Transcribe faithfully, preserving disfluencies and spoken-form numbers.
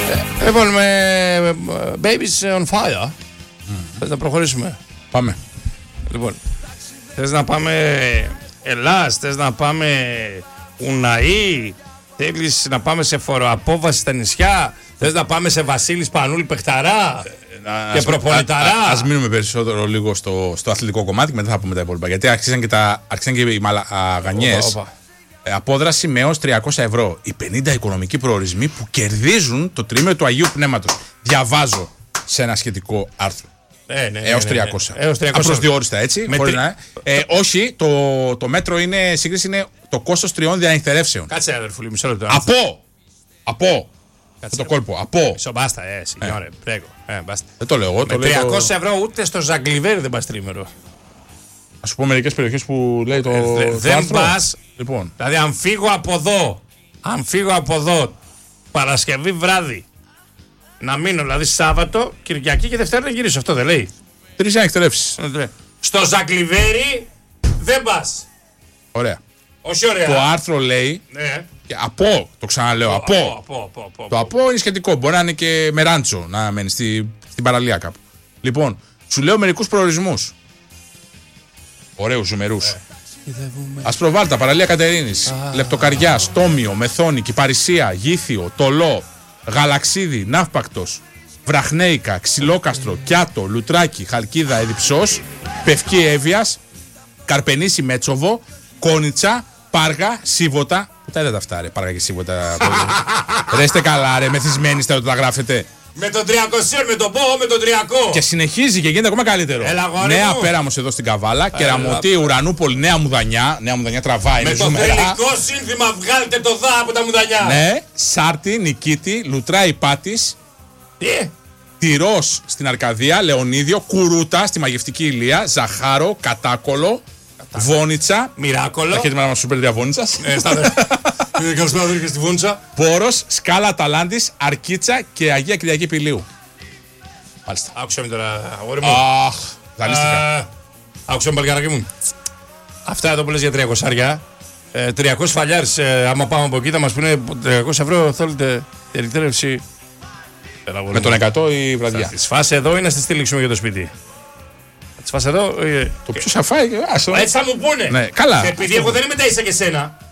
Λοιπόν, με Babies on Fire. Mm. Θες να προχωρήσουμε? Πάμε. Λοιπόν, θες να πάμε Ελλάς, θες να πάμε Ουναή, θέλεις να πάμε σε φοροαπόβαση στα νησιά, θες να πάμε σε Βασίλης Πανούλη Πεχταρά ε, και προπονηταρά? Ας μείνουμε περισσότερο λίγο στο, στο αθλητικό κομμάτι και μετά θα πούμε τα υπόλοιπα. Γιατί άρχισαν και, τα, άρχισαν και οι μαλαγανιές. Απόδραση με έως τριακόσια ευρώ. Οι πενήντα οικονομικοί προορισμοί που κερδίζουν το τρίμηνο του Αγίου Πνεύματος. Διαβάζω σε ένα σχετικό άρθρο. Ε, ναι, έως ναι, ναι, τριακόσια. Ναι, έως τριακόσια. Απροσδιόριστα, έτσι. Τρι... Να... Ε, όχι, το, το μέτρο είναι, σύγκριση είναι το κόστος τριών διανυκτερεύσεων. Κάτσε, αδερφούλη, μισό λεπτό. Από! Από! Κάτσε, το κόλπο. Από! Μισό, μπάστα, ε, συγγνώμη, ε. πρέγω. Ε, μπάστα. Δεν το λέω εγώ. Με τριακόσια ευρώ ούτε στο Ζαγκλιβέρι δεν πας τρίμερο. Α σου πω μερικές περιοχές που λέει το. Ε, το δεν άρθρο. πας. Λοιπόν. Δηλαδή, αν φύγω από εδώ, αν φύγω από εδώ Παρασκευή βράδυ, να μείνω δηλαδή Σάββατο, Κυριακή και Δευτέρα να γυρίσω. Αυτό δεν λέει? Τρεις ανεκτερεύσεις. Στο Ζαγκλιβέρι δεν πας. Ωραία. Όχι ωραία. Το άρθρο λέει. Ναι. Και από, το ξαναλέω, από. από, από, από, από. Το από είναι σχετικό. Μπορεί να είναι και με ράντσο να μένει στη, στην παραλία κάπου. Λοιπόν, σου λέω μερικούς προορισμούς. Ωραίους ζουμερούς. Ε. Ασπροβάλτα, παραλία Κατερίνης, Λεπτοκαριά, Στόμιο, Μεθόνη, Κυπαρισία, Γήθιο, Τολό, Γαλαξίδι, Ναύπακτος, Βραχνέικα, Ξυλόκαστρο, Κιάτο, Λουτράκι, Χαλκίδα, Εδιψός, Πευκή Εύβοιας, Καρπενήσι, Μέτσοβο, Κόνιτσα, Πάργα, Σίβοτα. Πού τα λέτε αυτά, ρε, Πάργα και Σίβοτα? Ρε, είστε καλά, ρε, μεθυσμένοι είστε όταν τα γράφετε. Με τον τριακόσια, με τον πω, με τον τριακό. Και συνεχίζει και γίνεται ακόμα καλύτερο. Έλα, Νέα Πέραμος εδώ στην Καβάλα, Κεραμωτή, Ουρανούπολη, Νέα Μουδανιά. Νέα Μουδανιά τραβάει. Με το τελικό σύνθημα βγάλτε το δά από τα Μουδανιά. Ναι, Σάρτη, Νικήτη, Λουτρά Πάτης. Τι? Τυρός στην Αρκαδία, Λεωνίδιο, Κουρούτα στη Μαγευτική Ηλία, Ζαχάρο, Κατάκολο, Βόνιτσα. Μοιράκολο. Έχετε μάνα σου πέρα Βόνιτσας. Ε, στάδε. Καλησπέρα, αδερφέ, στη Βόνιτσα. Πόρος, Σκάλα Αταλάντης, Αρκίτσα και Αγία Κυριακή Πηλίου. Μάλιστα. Άκουσα με τώρα, αγόρι μου. Αχ, δανείστηκα. Άκουσα με παλικάράκι μου. Αυτά εδώ που λες για τριακόσια. Ε, τριακόσιες φαλιάρες, ε, άμα πάμε από εκεί θα μας πούνε τριακόσια ευρώ θέλετε ερυθρεύση. Με τον εκατό η βραδιά. Θα τη φάση εδώ ή να στη στήλιξουμε για το σπίτι? Θα τη φάση εδώ. Ε, το ποιος θα φάει, άστο. Έτσι θα μου πούνε. Ναι, καλά. Επειδή εγώ δεν είμαι τα ίσα και σένα.